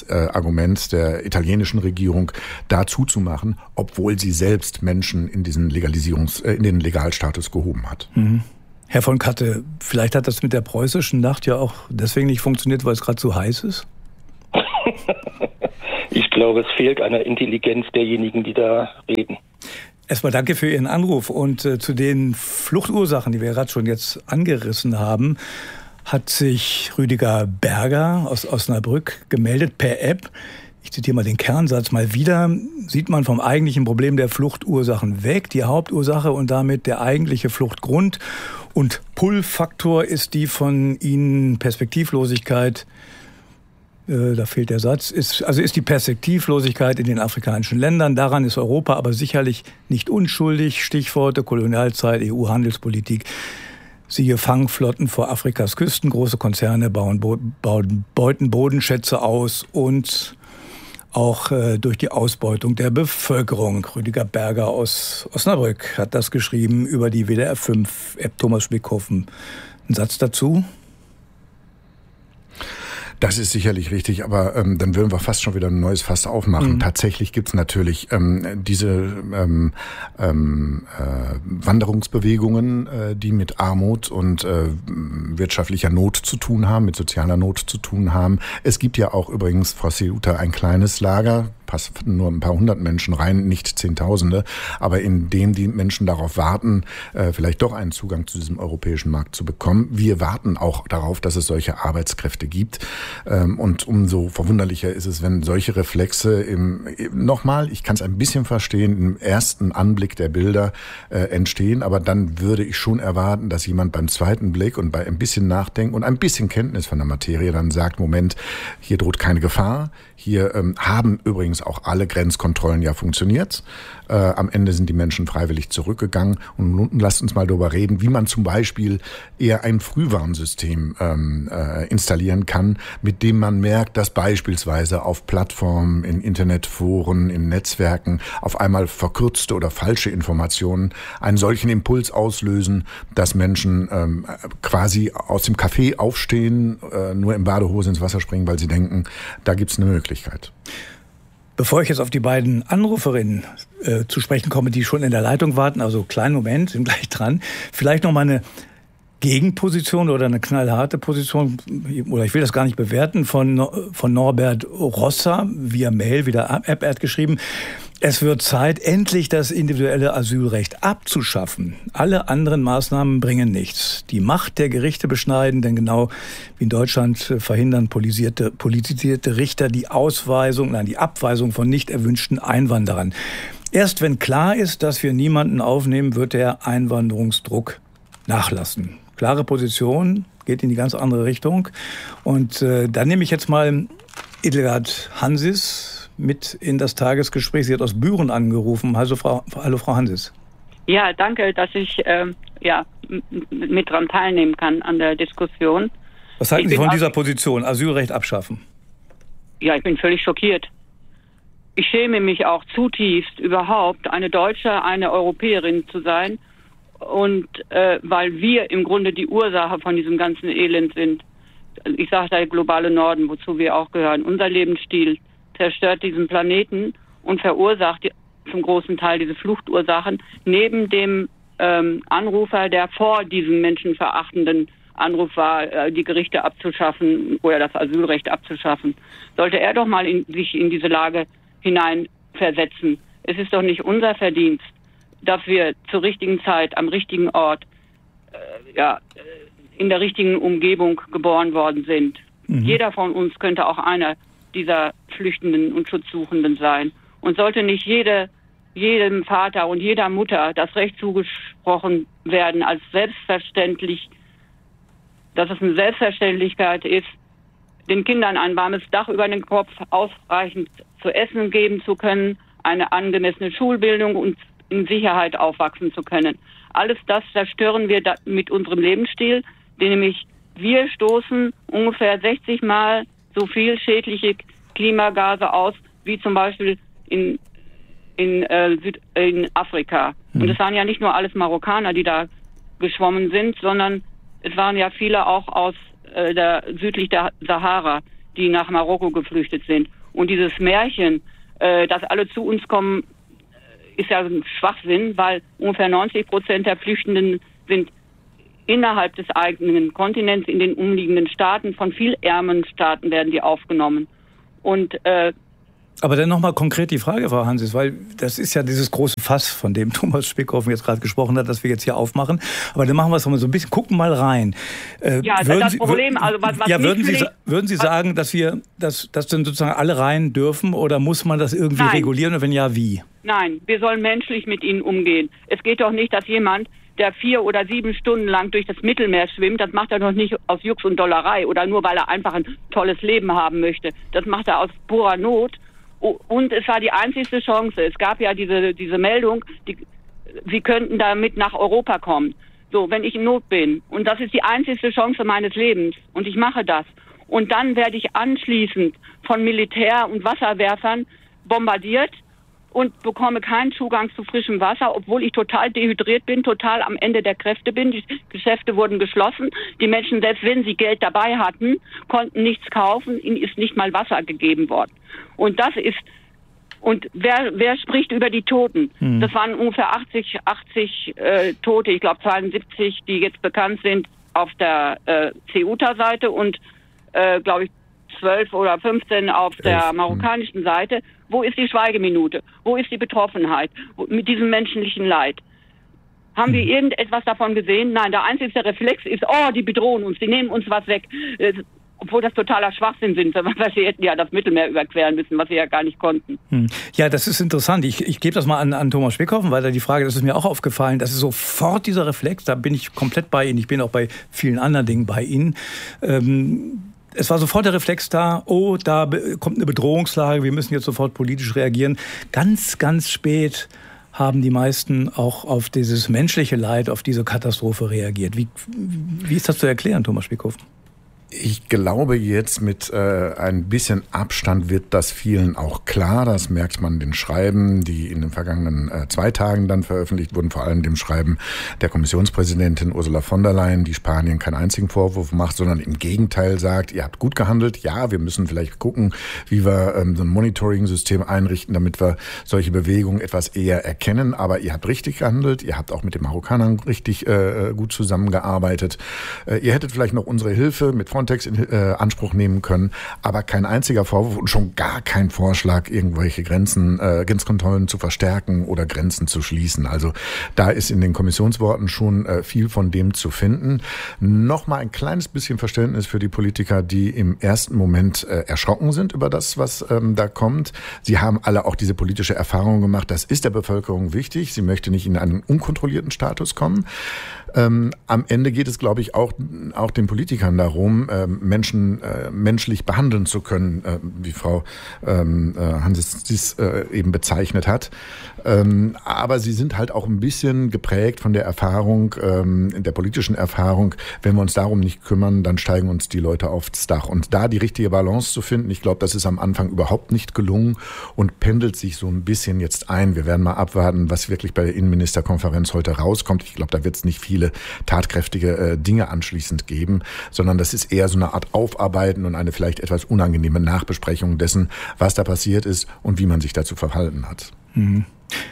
Argument der italienischen Regierung, da zuzumachen, obwohl sie selbst Menschen in diesen Legalisierungs, äh, in den Legalstatus gehoben hat.
Mhm. Herr von Katte, vielleicht hat das mit der preußischen Nacht ja auch deswegen nicht funktioniert, weil es gerade so heiß ist?
Ich glaube, es fehlt an der Intelligenz derjenigen, die da reden.
Erstmal danke für Ihren Anruf. Und äh, zu den Fluchtursachen, die wir gerade schon jetzt angerissen haben, hat sich Rüdiger Berger aus Osnabrück gemeldet per App. Ich zitiere mal den Kernsatz mal wieder. Sieht man vom eigentlichen Problem der Fluchtursachen weg, die Hauptursache und damit der eigentliche Fluchtgrund. Und Pull-Faktor ist die von Ihnen Perspektivlosigkeit, äh, da fehlt der Satz, ist, also ist die Perspektivlosigkeit in den afrikanischen Ländern. Daran ist Europa aber sicherlich nicht unschuldig. Stichworte Kolonialzeit, E U-Handelspolitik. Siehe Fangflotten vor Afrikas Küsten, große Konzerne bauen, bauen, beuten Bodenschätze aus und auch äh, durch die Ausbeutung der Bevölkerung. Rüdiger Berger aus Osnabrück hat das geschrieben über die W D R fünf App. Thomas Spickhofen. Ein Satz dazu?
Das ist sicherlich richtig, aber ähm, dann würden wir fast schon wieder ein neues Fass aufmachen. Mhm. Tatsächlich gibt's natürlich ähm, diese ähm, ähm, äh, Wanderungsbewegungen, äh, die mit Armut und äh, wirtschaftlicher Not zu tun haben, mit sozialer Not zu tun haben. Es gibt ja auch übrigens, Frau Ceuta, ein kleines Lager, passt nur ein paar hundert Menschen rein, nicht Zehntausende, aber in dem die Menschen darauf warten, äh, vielleicht doch einen Zugang zu diesem europäischen Markt zu bekommen. Wir warten auch darauf, dass es solche Arbeitskräfte gibt. Ähm, und umso verwunderlicher ist es, wenn solche Reflexe im, nochmal, ich kann es ein bisschen verstehen, im ersten Anblick der Bilder äh, entstehen, aber dann würde ich schon erwarten, dass jemand beim zweiten Blick und bei ein bisschen Nachdenken und ein bisschen Kenntnis von der Materie dann sagt, Moment, hier droht keine Gefahr, hier ähm, haben übrigens auch alle Grenzkontrollen ja funktioniert. Äh, am Ende sind die Menschen freiwillig zurückgegangen. Und nun lasst uns mal darüber reden, wie man zum Beispiel eher ein Frühwarnsystem ähm, äh, installieren kann, mit dem man merkt, dass beispielsweise auf Plattformen, in Internetforen, in Netzwerken auf einmal verkürzte oder falsche Informationen einen solchen Impuls auslösen, dass Menschen ähm, quasi aus dem Café aufstehen, äh, nur in Badehose ins Wasser springen, weil sie denken, da gibt's eine Möglichkeit.
Bevor ich jetzt auf die beiden Anruferinnen äh, zu sprechen komme, die schon in der Leitung warten, also kleinen Moment, sind gleich dran, vielleicht noch mal eine Gegenposition oder eine knallharte Position, oder ich will das gar nicht bewerten, von, von Norbert Rosser via Mail, wieder App, er hat geschrieben, es wird Zeit, endlich das individuelle Asylrecht abzuschaffen. Alle anderen Maßnahmen bringen nichts. Die Macht der Gerichte beschneiden, denn genau wie in Deutschland verhindern politisierte, politisierte Richter die Ausweisung, nein, die Abweisung von nicht erwünschten Einwanderern. Erst wenn klar ist, dass wir niemanden aufnehmen, wird der Einwanderungsdruck nachlassen. Klare Position, geht in die ganz andere Richtung. Und äh, dann nehme ich jetzt mal Edelgard Hansis mit in das Tagesgespräch. Sie hat aus Büren angerufen. Also Frau, hallo Frau Hansis.
Ja, danke, dass ich äh, ja, m- mit dran teilnehmen kann an der Diskussion.
Was halten
ich
Sie von
auch,
dieser Position, Asylrecht abschaffen?
Ja, ich bin völlig schockiert. Ich schäme mich auch zutiefst, überhaupt eine Deutsche, eine Europäerin zu sein. Und äh, weil wir im Grunde die Ursache von diesem ganzen Elend sind. Ich sage der globale Norden, wozu wir auch gehören. Unser Lebensstil zerstört diesen Planeten und verursacht die, zum großen Teil diese Fluchtursachen. Neben dem ähm, Anrufer, der vor diesem menschenverachtenden Anruf war, äh, die Gerichte abzuschaffen oder das Asylrecht abzuschaffen, sollte er doch mal in, sich in diese Lage hineinversetzen. Es ist doch nicht unser Verdienst, dass wir zur richtigen Zeit, am richtigen Ort, äh, ja, in der richtigen Umgebung geboren worden sind. Mhm. Jeder von uns könnte auch einer dieser Flüchtenden und Schutzsuchenden sein. Und sollte nicht jede, jedem Vater und jeder Mutter das Recht zugesprochen werden, als selbstverständlich, dass es eine Selbstverständlichkeit ist, den Kindern ein warmes Dach über den Kopf, ausreichend zu essen geben zu können, eine angemessene Schulbildung und in Sicherheit aufwachsen zu können. Alles das zerstören wir da mit unserem Lebensstil, nämlich wir stoßen ungefähr sechzig Mal so viel schädliche Klimagase aus, wie zum Beispiel in, in, äh, Süd, in Afrika. Mhm. Und es waren ja nicht nur alles Marokkaner, die da geschwommen sind, sondern es waren ja viele auch aus äh, der südlich der Sahara, die nach Marokko geflüchtet sind. Und dieses Märchen, äh, dass alle zu uns kommen, ist ja ein Schwachsinn, weil ungefähr neunzig Prozent der Flüchtenden sind innerhalb des eigenen Kontinents, in den umliegenden Staaten, von viel ärmeren Staaten werden die aufgenommen. Und äh,
Aber dann nochmal konkret die Frage, Frau Hansis, weil das ist ja dieses große Fass, von dem Thomas Spickhofen jetzt gerade gesprochen hat, das wir jetzt hier aufmachen. Aber dann machen wir es nochmal so ein bisschen, gucken mal rein. Äh,
ja, das Sie, Problem, also was, was
ja, würden Sie, würden Sie sagen, dass wir, dass, dass dann sozusagen alle rein dürfen oder muss man das irgendwie Nein. regulieren und wenn ja, wie?
Nein, wir sollen menschlich mit ihnen umgehen. Es geht doch nicht, dass jemand, der vier oder sieben Stunden lang durch das Mittelmeer schwimmt, das macht er doch nicht aus Jux und Dollerei oder nur, weil er einfach ein tolles Leben haben möchte. Das macht er aus purer Not. Und es war die einzigste Chance. Es gab ja diese diese Meldung, die, sie könnten damit nach Europa kommen. So, wenn ich in Not bin. Und das ist die einzigste Chance meines Lebens. Und ich mache das. Und dann werde ich anschließend von Militär und Wasserwerfern bombardiert und bekomme keinen Zugang zu frischem Wasser, obwohl ich total dehydriert bin, total am Ende der Kräfte bin. Die Geschäfte wurden geschlossen. Die Menschen, selbst wenn sie Geld dabei hatten, konnten nichts kaufen. Ihnen ist nicht mal Wasser gegeben worden. Und das ist, und wer, wer spricht über die Toten? Mhm. Das waren ungefähr achtzig, achtzig äh, Tote, ich glaube zweiundsiebzig, die jetzt bekannt sind auf der äh, Ceuta-Seite und, äh, glaube ich, zwölf oder fünfzehn auf der marokkanischen Seite. Wo ist die Schweigeminute? Wo ist die Betroffenheit Wo, mit diesem menschlichen Leid? Haben wir irgendetwas davon gesehen? Nein, der einzige Reflex ist, oh, die bedrohen uns, die nehmen uns was weg. Äh, obwohl das totaler Schwachsinn sind, weil sie hätten ja das Mittelmeer überqueren müssen, was sie ja gar nicht konnten.
Hm. Ja, das ist interessant. Ich, ich gebe das mal an, an Thomas Spickhofen, weil da die Frage, das ist mir auch aufgefallen, das ist sofort dieser Reflex, da bin ich komplett bei Ihnen, ich bin auch bei vielen anderen Dingen bei Ihnen. Ähm, es war sofort der Reflex da, oh, da kommt eine Bedrohungslage, wir müssen jetzt sofort politisch reagieren. Ganz, ganz spät haben die meisten auch auf dieses menschliche Leid, auf diese Katastrophe reagiert. Wie, wie ist das zu erklären, Thomas Spickhofen?
Ich glaube, jetzt mit äh, ein bisschen Abstand wird das vielen auch klar. Das merkt man den Schreiben, die in den vergangenen äh, zwei Tagen dann veröffentlicht wurden, vor allem dem Schreiben der Kommissionspräsidentin Ursula von der Leyen, die Spanien keinen einzigen Vorwurf macht, sondern im Gegenteil sagt, ihr habt gut gehandelt. Ja, wir müssen vielleicht gucken, wie wir ähm, so ein Monitoring-System einrichten, damit wir solche Bewegungen etwas eher erkennen. Aber ihr habt richtig gehandelt. Ihr habt auch mit den Marokkanern richtig äh, gut zusammengearbeitet. Äh, ihr hättet vielleicht noch unsere Hilfe mit Frontex in äh, Anspruch nehmen können, aber kein einziger Vorwurf und schon gar kein Vorschlag, irgendwelche Grenzen, äh, Grenzkontrollen zu verstärken oder Grenzen zu schließen. Also da ist in den Kommissionsworten schon äh, viel von dem zu finden. Nochmal ein kleines bisschen Verständnis für die Politiker, die im ersten Moment äh, erschrocken sind über das, was ähm, da kommt. Sie haben alle auch diese politische Erfahrung gemacht. Das ist der Bevölkerung wichtig. Sie möchte nicht in einen unkontrollierten Status kommen. Ähm, am Ende geht es, glaube ich, auch, auch den Politikern darum, äh, Menschen äh, menschlich behandeln zu können, äh, wie Frau ähm, äh, Hansis dies äh, eben bezeichnet hat. Ähm, aber sie sind halt auch ein bisschen geprägt von der Erfahrung, ähm, der politischen Erfahrung. Wenn wir uns darum nicht kümmern, dann steigen uns die Leute aufs Dach. Und da die richtige Balance zu finden, ich glaube, das ist am Anfang überhaupt nicht gelungen und pendelt sich so ein bisschen jetzt ein. Wir werden mal abwarten, was wirklich bei der Innenministerkonferenz heute rauskommt. Ich glaube, da wird es nicht viele tatkräftige äh, Dinge anschließend geben, sondern das ist eher so eine Art Aufarbeiten und eine vielleicht etwas unangenehme Nachbesprechung dessen, was da passiert ist und wie man sich dazu verhalten hat.
Mhm.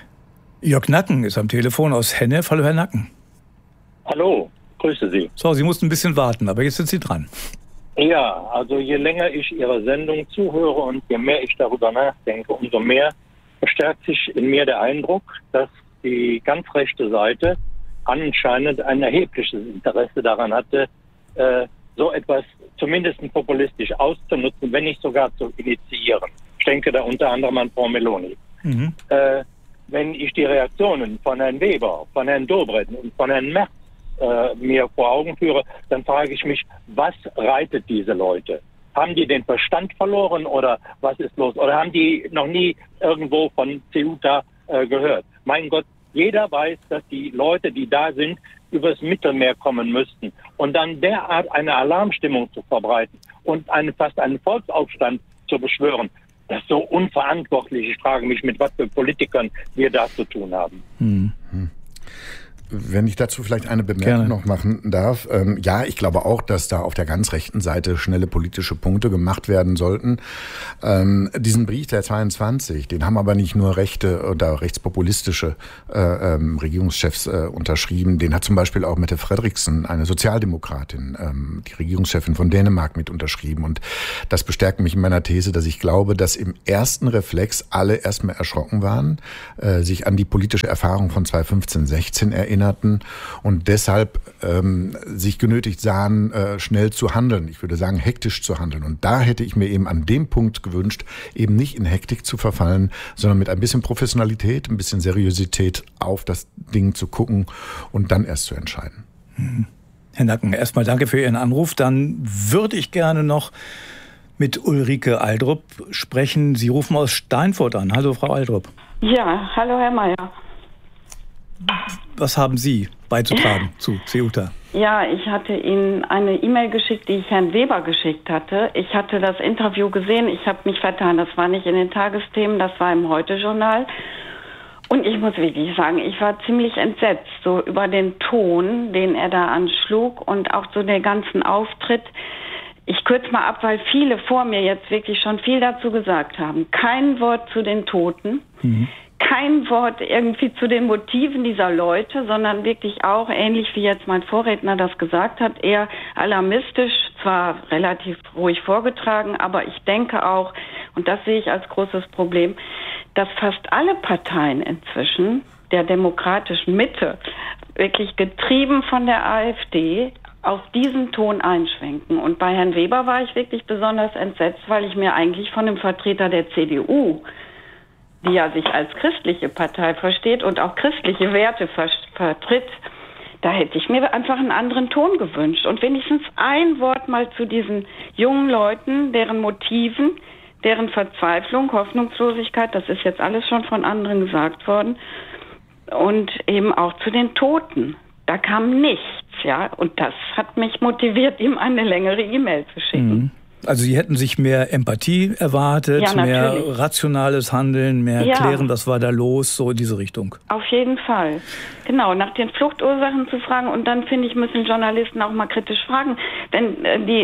Jörg Nacken ist am Telefon aus Hennef. Hallo, Herr Nacken.
Hallo, grüße Sie.
So, Sie mussten ein bisschen warten, aber jetzt sind Sie dran.
Ja, also je länger ich Ihrer Sendung zuhöre und je mehr ich darüber nachdenke, umso mehr verstärkt sich in mir der Eindruck, dass die ganz rechte Seite anscheinend ein erhebliches Interesse daran hatte, äh, so etwas zumindest populistisch auszunutzen, wenn nicht sogar zu initiieren. Ich denke da unter anderem an Frau Meloni. Mhm. Äh, wenn ich die Reaktionen von Herrn Weber, von Herrn Dobrindt und von Herrn Merz äh, mir vor Augen führe, dann frage ich mich, was reitet diese Leute? Haben die den Verstand verloren oder was ist los? Oder haben die noch nie irgendwo von Ceuta äh, gehört? Mein Gott, jeder weiß, dass die Leute, die da sind, übers Mittelmeer kommen müssten. Und dann derart eine Alarmstimmung zu verbreiten und eine, fast einen Volksaufstand zu beschwören, das ist so unverantwortlich. Ich frage mich, mit was für Politikern wir da zu tun haben.
Hm.
Wenn ich dazu vielleicht eine Bemerkung Gerne. noch machen darf. Ähm, ja, ich glaube auch, dass da auf der ganz rechten Seite schnelle politische Punkte gemacht werden sollten. Ähm, diesen Brief der zweiundzwanzig, den haben aber nicht nur rechte oder rechtspopulistische äh, ähm, Regierungschefs äh, unterschrieben. Den hat zum Beispiel auch Mette Frederiksen, eine Sozialdemokratin, ähm, die Regierungschefin von Dänemark, mit unterschrieben. Und das bestärkt mich in meiner These, dass ich glaube, dass im ersten Reflex alle erstmal erschrocken waren, äh, sich an die politische Erfahrung von zweitausendfünfzehn sechzehn erinnern und deshalb ähm, sich genötigt sahen, äh, schnell zu handeln. Ich würde sagen, hektisch zu handeln. Und da hätte ich mir eben an dem Punkt gewünscht, eben nicht in Hektik zu verfallen, sondern mit ein bisschen Professionalität, ein bisschen Seriosität auf das Ding zu gucken und dann erst zu entscheiden.
Mhm. Herr Nacken, erstmal danke für Ihren Anruf. Dann würde ich gerne noch mit Ulrike Aldrup sprechen. Sie rufen aus Steinfurt an. Hallo, Frau Aldrup.
Ja, hallo, Herr Mayer.
Was haben Sie beizutragen zu Ceuta?
Ja, ich hatte Ihnen eine E-Mail geschickt, die ich Herrn Weber geschickt hatte. Ich hatte das Interview gesehen, ich habe mich vertan. Das war nicht in den Tagesthemen, das war im Heute-Journal. Und ich muss wirklich sagen, ich war ziemlich entsetzt, so über den Ton, den er da anschlug und auch so den ganzen Auftritt. Ich kürze mal ab, weil viele vor mir jetzt wirklich schon viel dazu gesagt haben. Kein Wort zu den Toten. Mhm. Kein Wort irgendwie zu den Motiven dieser Leute, sondern wirklich auch, ähnlich wie jetzt mein Vorredner das gesagt hat, eher alarmistisch, zwar relativ ruhig vorgetragen, aber ich denke auch, und das sehe ich als großes Problem, dass fast alle Parteien inzwischen der demokratischen Mitte, wirklich getrieben von der AfD, auf diesen Ton einschwenken. Und bei Herrn Weber war ich wirklich besonders entsetzt, weil ich mir eigentlich von dem Vertreter der C D U, die ja sich als christliche Partei versteht und auch christliche Werte vertritt, da hätte ich mir einfach einen anderen Ton gewünscht. Und wenigstens ein Wort mal zu diesen jungen Leuten, deren Motiven, deren Verzweiflung, Hoffnungslosigkeit, das ist jetzt alles schon von anderen gesagt worden, und eben auch zu den Toten. Da kam nichts, ja, und das hat mich motiviert, ihm eine längere E-Mail zu schicken.
Mhm. Also Sie hätten sich mehr Empathie erwartet,
ja,
mehr rationales Handeln, mehr
ja.
klären, was war da los, so in diese Richtung.
Auf jeden Fall. Genau, nach den Fluchtursachen zu fragen, und dann, finde ich, müssen Journalisten auch mal kritisch fragen, wenn äh, die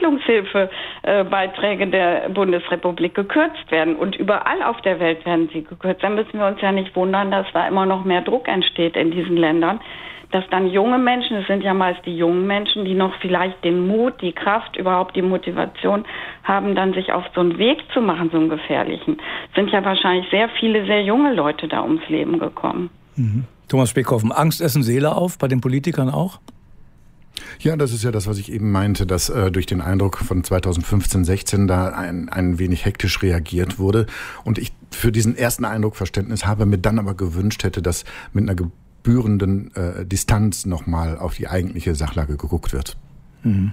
Entwicklungshilfebeiträge äh, der Bundesrepublik gekürzt werden und überall auf der Welt werden sie gekürzt, dann müssen wir uns ja nicht wundern, dass da immer noch mehr Druck entsteht in diesen Ländern, dass dann junge Menschen, es sind ja meist die jungen Menschen, die noch vielleicht den Mut, die Kraft, überhaupt die Motivation haben, dann sich auf so einen Weg zu machen, so einen gefährlichen. Es sind ja wahrscheinlich sehr viele, sehr junge Leute da ums Leben gekommen.
Mhm. Thomas Speckhoffen, Angst essen Seele auf, bei den Politikern auch?
Ja, das ist ja das, was ich eben meinte, dass äh, durch den Eindruck von zweitausendfünfzehn sechzehn da ein, ein wenig hektisch reagiert wurde. Und ich für diesen ersten Eindruck Verständnis habe, mir dann aber gewünscht hätte, dass mit einer gebührenden äh, Distanz nochmal auf die eigentliche Sachlage geguckt wird.
Mhm.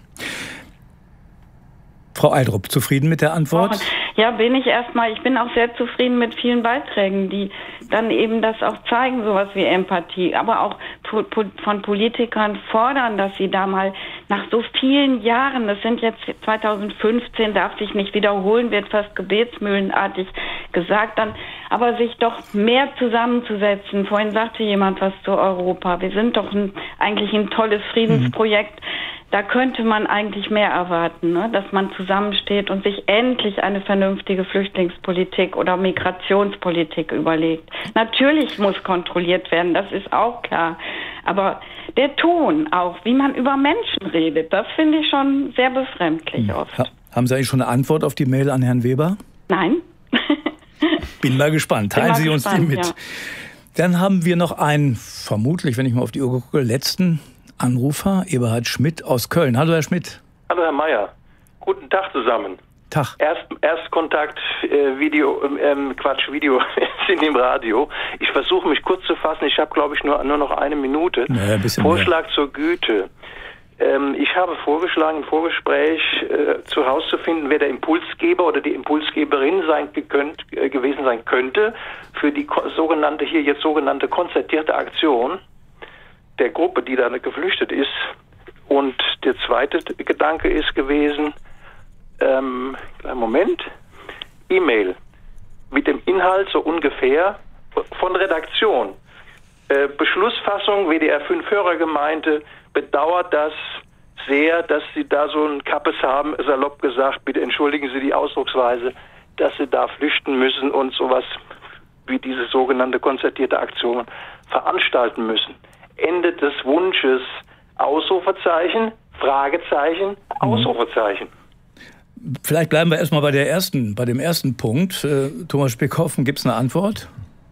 Frau Aldrup, zufrieden mit der Antwort?
Ja, bin ich erstmal. Ich bin auch sehr zufrieden mit vielen Beiträgen, die dann eben das auch zeigen, sowas wie Empathie, aber auch von Politikern fordern, dass sie da mal nach so vielen Jahren, das sind jetzt zweitausendfünfzehn, darf sich nicht wiederholen, wird fast gebetsmühlenartig gesagt, dann aber sich doch mehr zusammenzusetzen. Vorhin sagte jemand was zu Europa. Wir sind doch ein, eigentlich ein tolles Friedensprojekt. Mhm. Da könnte man eigentlich mehr erwarten, ne? Dass man zusammensteht und sich endlich eine vernünftige Flüchtlingspolitik oder Migrationspolitik überlegt. Natürlich muss kontrolliert werden, das ist auch klar. Aber der Ton auch, wie man über Menschen redet, das finde ich schon sehr befremdlich oft.
Ha- haben Sie eigentlich schon eine Antwort auf die Mail an Herrn Weber?
Nein.
Bin mal gespannt. Teilen mal Sie gespannt, uns die mit. Ja. Dann haben wir noch einen, vermutlich, wenn ich mal auf die Uhr gucke, letzten Anrufer, Eberhard Schmidt aus Köln. Hallo, Herr Schmidt.
Hallo, Herr Mayer. Guten Tag zusammen.
Tag.
Erst, Erstkontakt, äh, Video, ähm, Quatsch, Video in dem Radio. Ich versuche mich kurz zu fassen. Ich habe, glaube ich, nur, nur noch eine Minute.
Naja, ein bisschen
Vorschlag
mehr.
zur Güte. Ähm, ich habe vorgeschlagen, im Vorgespräch äh, zu herauszufinden, wer der Impulsgeber oder die Impulsgeberin sein gekönnt, äh, gewesen sein könnte für die ko- sogenannte, hier jetzt sogenannte konzertierte Aktion der Gruppe, die da geflüchtet ist. Und der zweite Gedanke ist gewesen, ähm, kleinen Moment, E-Mail mit dem Inhalt so ungefähr von Redaktion. Äh, Beschlussfassung, W D R fünf Hörergemeinde, bedauert das sehr, dass Sie da so einen Kappes haben, salopp gesagt, bitte entschuldigen Sie die Ausdrucksweise, dass Sie da flüchten müssen und sowas wie diese sogenannte konzertierte Aktion veranstalten müssen. Ende des Wunsches, Ausrufezeichen, Fragezeichen, Ausrufezeichen.
Vielleicht bleiben wir erstmal bei der ersten, bei dem ersten Punkt. Äh, Thomas Spickhoffen, gibt es eine Antwort?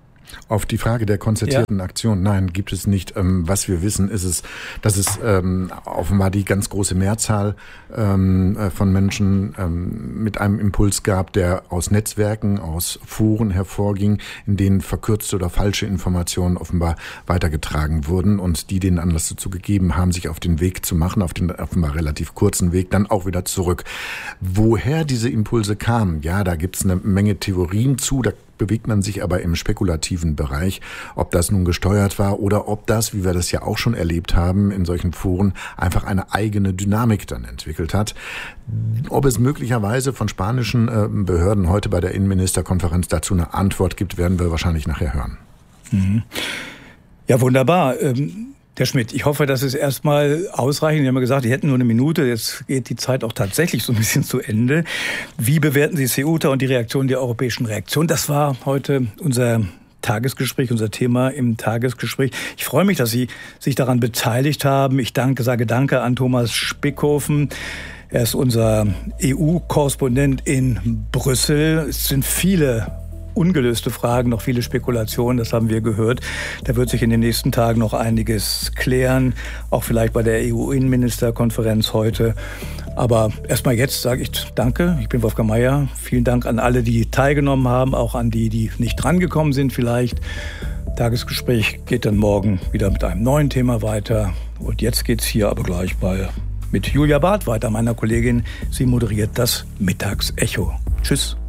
Auf die Frage der konzertierten ja. Aktion, nein, gibt es nicht. Ähm, was wir wissen, ist es, dass es ähm, offenbar die ganz große Mehrzahl ähm, von Menschen ähm, mit einem Impuls gab, der aus Netzwerken, aus Foren hervorging, in denen verkürzte oder falsche Informationen offenbar weitergetragen wurden und die den Anlass dazu gegeben haben, sich auf den Weg zu machen, auf den offenbar relativ kurzen Weg, dann auch wieder zurück. Woher diese Impulse kamen, ja, da gibt es eine Menge Theorien zu, da bewegt man sich aber im spekulativen Bereich, ob das nun gesteuert war oder ob das, wie wir das ja auch schon erlebt haben, in solchen Foren einfach eine eigene Dynamik dann entwickelt hat. Ob es möglicherweise von spanischen äh, Behörden heute bei der Innenministerkonferenz dazu eine Antwort gibt, werden wir wahrscheinlich nachher hören.
Mhm. Ja, wunderbar. Ähm Herr Schmidt, ich hoffe, das ist erstmal ausreichend. Sie haben ja gesagt, die hätten nur eine Minute. Jetzt geht die Zeit auch tatsächlich so ein bisschen zu Ende. Wie bewerten Sie Ceuta und die Reaktion der europäischen Reaktion? Das war heute unser Tagesgespräch, unser Thema im Tagesgespräch. Ich freue mich, dass Sie sich daran beteiligt haben. Ich danke, sage Danke an Thomas Spickhoffen. Er ist unser E U-Korrespondent in Brüssel. Es sind viele ungelöste Fragen, noch viele Spekulationen, das haben wir gehört. Da wird sich in den nächsten Tagen noch einiges klären, auch vielleicht bei der E U-Innenministerkonferenz heute. Aber erstmal jetzt sage ich Danke, ich bin Wolfgang Mayer. Vielen Dank an alle, die teilgenommen haben, auch an die, die nicht drangekommen sind vielleicht. Tagesgespräch geht dann morgen wieder mit einem neuen Thema weiter. Und jetzt geht's hier aber gleich bei, mit Julia Barth weiter, meiner Kollegin. Sie moderiert das Mittagsecho. Tschüss.